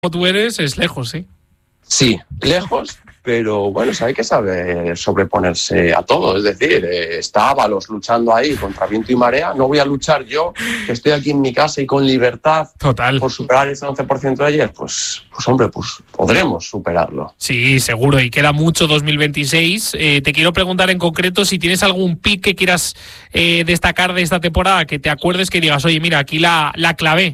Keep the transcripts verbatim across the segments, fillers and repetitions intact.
tú eres, es lejos, ¿sí? Sí, lejos, pero bueno, hay que saber sobreponerse a todo. Es decir, eh, está Ábalos luchando ahí contra viento y marea. No voy a luchar yo, que estoy aquí en mi casa y con libertad, Total, por superar ese once por ciento de ayer. Pues, pues hombre, pues podremos superarlo. Sí, seguro, y queda mucho dos mil veintiséis. Eh, te quiero preguntar en concreto si tienes algún pick que quieras eh, destacar de esta temporada, que te acuerdes, que digas, oye, mira, aquí la, la clavé.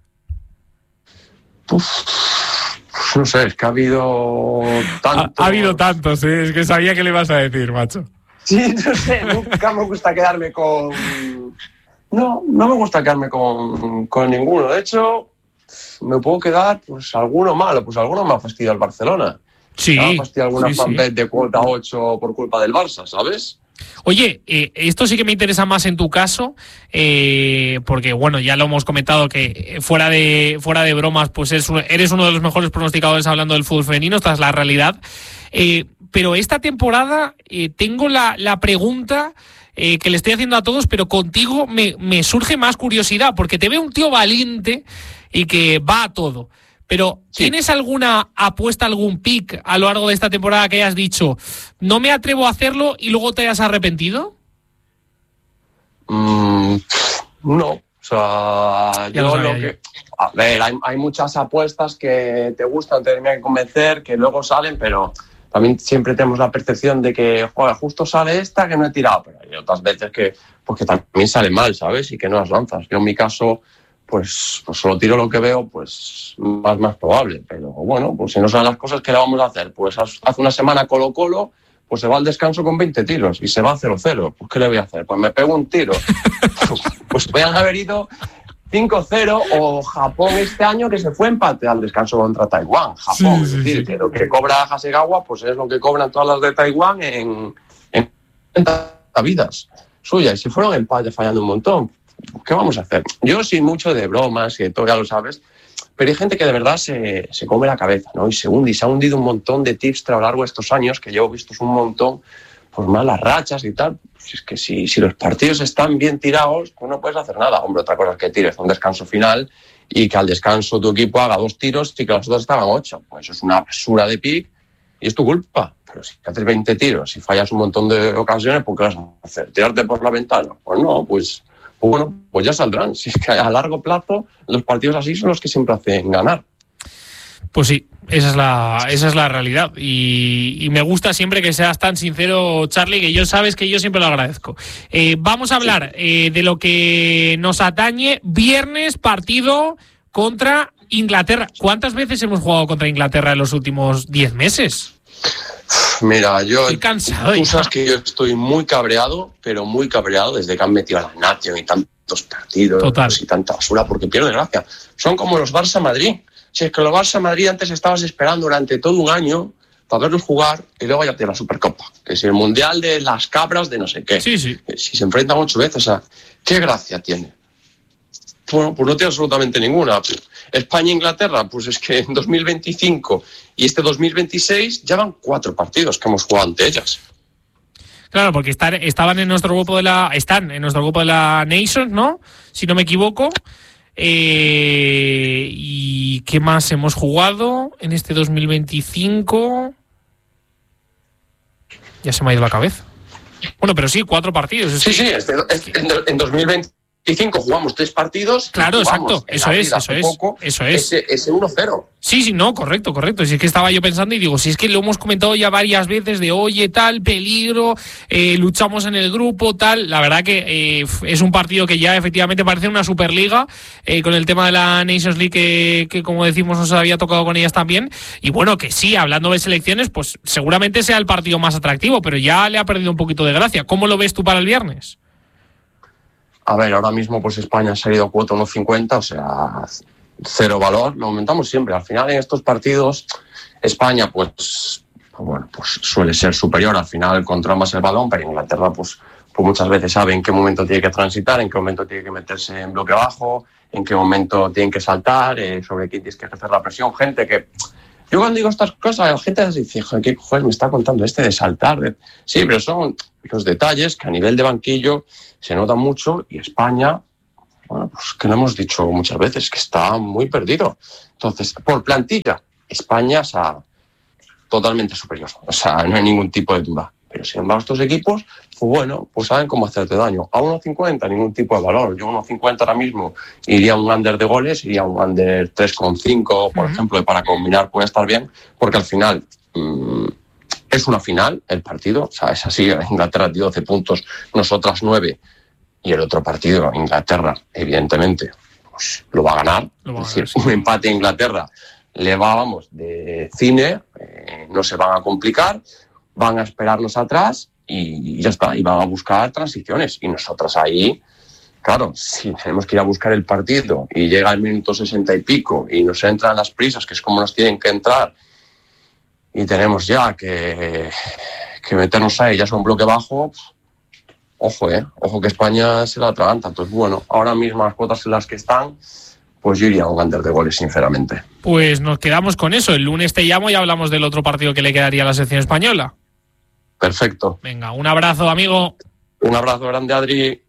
Uf. No sé, es que ha habido tantos... Ha, ha habido tantos, ¿eh? Es que sabía que le ibas a decir, macho. Sí, no sé, nunca me gusta quedarme con... No, no me gusta quedarme con, con ninguno. De hecho, me puedo quedar, pues, alguno malo. Pues alguno me ha fastidiado el Barcelona. Sí. Me ha fastidiado alguna sí, fanbet sí. de cuota ocho por culpa del Barça, ¿sabes? Oye, eh, esto sí que me interesa más en tu caso, eh, porque bueno, ya lo hemos comentado que fuera de fuera de bromas, pues eres, eres uno de los mejores pronosticadores hablando del fútbol femenino, esta es la realidad. Eh, pero esta temporada eh, tengo la, la pregunta eh, que le estoy haciendo a todos, pero contigo me, me surge más curiosidad, porque te veo un tío valiente y que va a todo. Pero, ¿tienes sí. alguna apuesta, algún pick a lo largo de esta temporada que hayas dicho, no me atrevo a hacerlo y luego te hayas arrepentido? Mm, no, o sea, ya yo lo, lo que... A ver, hay, hay muchas apuestas que te gustan, te terminan que convencer, que luego salen, pero también siempre tenemos la percepción de que, joder, justo sale esta que no he tirado, pero hay otras veces que, pues que también sale mal, ¿sabes? Y que no las lanzas. Yo en mi caso... Pues, pues solo tiro lo que veo, pues más, más probable. Pero bueno, pues si no son las cosas, ¿qué le vamos a hacer? Pues hace una semana Colo-Colo, pues se va al descanso con veinte tiros y se va a cero cero. Pues ¿qué le voy a hacer? Pues me pego un tiro. pues, pues podían haber ido cinco cero o Japón este año que se fue empate al descanso contra Taiwán. Japón, sí, sí, es decir, sí. que lo que cobra Hasegawa pues es lo que cobran todas las de Taiwán en, en treinta vidas suyas. Y si fueron empate fallando un montón. ¿Qué vamos a hacer? Yo soy mucho de bromas y de todo, ya lo sabes, pero hay gente que de verdad se, se come la cabeza, ¿no? Y se hunde, y se ha hundido un montón de tips a lo largo de estos años, que yo he visto un montón, por malas rachas y tal. Pues es que si, si los partidos están bien tirados, pues no puedes hacer nada. Hombre, otra cosa es que tires a un descanso final y que al descanso tu equipo haga dos tiros y que los otros estaban ocho. Pues eso es una basura de pick y es tu culpa. Pero si haces veinte tiros y fallas un montón de ocasiones, ¿por qué vas a hacer? ¿Tirarte por la ventana? Pues no, pues... Bueno, pues ya saldrán. Si es que a largo plazo los partidos así son los que siempre hacen ganar. Pues sí, esa es la, esa es la realidad. Y, y me gusta siempre que seas tan sincero, Charlie, que yo sabes que yo siempre lo agradezco. Eh, vamos a hablar sí. eh, de lo que nos atañe. Viernes, partido contra Inglaterra. ¿Cuántas veces hemos jugado contra Inglaterra en los últimos diez meses? Mira, yo... Estoy cansado. Tú sabes que yo estoy muy cabreado, pero muy cabreado desde que han metido a la Nation y tantos partidos Total. y tanta basura, porque pierde gracia. Son como los Barça-Madrid. Si es que los Barça-Madrid antes estabas esperando durante todo un año para verlos jugar y luego ya te la Supercopa, que es el Mundial de las cabras de no sé qué. Sí, sí. Si se enfrentan ocho veces, o sea, ¿qué gracia tiene? Bueno, pues no tiene absolutamente ninguna. España-Inglaterra, pues es que en dos mil veinticinco y este dos mil veintiséis ya van cuatro partidos que hemos jugado ante ellas. Claro, porque están, estaban en nuestro grupo de la... Están en nuestro grupo de la Nations, ¿no? Si no me equivoco. Eh, ¿Y qué más hemos jugado en este dos mil veinticinco? Ya se me ha ido la cabeza. Bueno, pero sí, cuatro partidos. Sí, sí, este, este, en, en dos mil veinticinco jugamos tres partidos. Claro, exacto. Eso es, eso es. Poco, eso es. Ese, ese uno cero. Sí, sí, no, correcto, correcto. Si es que estaba yo pensando y digo, si es que lo hemos comentado ya varias veces de, oye, tal, peligro, eh, luchamos en el grupo, tal. La verdad que eh, es un partido que ya efectivamente parece una Superliga, eh, con el tema de la Nations League que, que, como decimos, nos había tocado con ellas también. Y bueno, que sí, hablando de selecciones, pues seguramente sea el partido más atractivo, pero ya le ha perdido un poquito de gracia. ¿Cómo lo ves tú para el viernes? A ver, ahora mismo pues España ha salido cuota uno cincuenta, o sea, cero valor. Lo aumentamos siempre. Al final en estos partidos España pues, pues bueno, pues suele ser superior. Al final controla más el balón, pero Inglaterra pues, pues muchas veces sabe en qué momento tiene que transitar, en qué momento tiene que meterse en bloque bajo, en qué momento tienen que saltar, eh, sobre quién tienes que ejercer la presión. Gente que... Yo cuando digo estas cosas, la gente dice, joder, ¿qué cojones me está contando este de saltar? Sí, pero son los detalles que a nivel de banquillo se notan mucho y España, bueno, pues que lo hemos dicho muchas veces, que está muy perdido. Entonces, por plantilla, España, o sea, totalmente superior. O sea, no hay ningún tipo de duda. Pero sin embargo, estos equipos, pues bueno, pues saben cómo hacerte daño. A uno cincuenta, ningún tipo de valor. Yo a uno cincuenta ahora mismo iría a un under de goles, iría a un under tres coma cinco, por uh-huh. ejemplo, y para combinar puede estar bien, porque al final mmm, es una final el partido. O sea, es así, Inglaterra tiene doce puntos, nosotras nueve, y el otro partido, Inglaterra, evidentemente, pues lo va a ganar. Va es decir, un empate a Inglaterra le va, vamos, de cine, eh, no se van a complicar, van a esperarnos atrás y ya está, y van a buscar transiciones. Y nosotras ahí, claro, si tenemos que ir a buscar el partido y llega el minuto sesenta y pico y nos entran las prisas, que es como nos tienen que entrar, y tenemos ya que, que meternos ahí, ya es un bloque bajo, ojo, eh, ojo que España se la atraganta. Entonces, bueno, ahora mismo las cuotas en las que están, pues yo iría a un under de goles, sinceramente. Pues nos quedamos con eso. El lunes te llamo y hablamos del otro partido que le quedaría a la selección española. Perfecto. Venga, un abrazo, amigo. Un abrazo grande, Adri.